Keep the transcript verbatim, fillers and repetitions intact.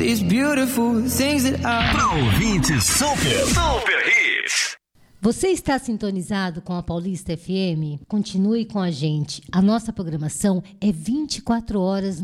these beautiful things that I... Pra ouvintes super, super hits. Você está sintonizado com a Paulista F M? Continue com a gente. A nossa programação é vinte e quatro horas